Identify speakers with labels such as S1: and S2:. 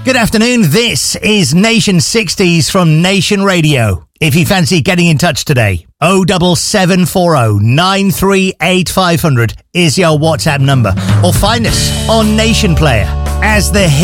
S1: Good afternoon. This is Nation 60s from Nation Radio. If you fancy getting in touch today, 07740 938 500 is your WhatsApp number. Or find us on Nation Player as the hit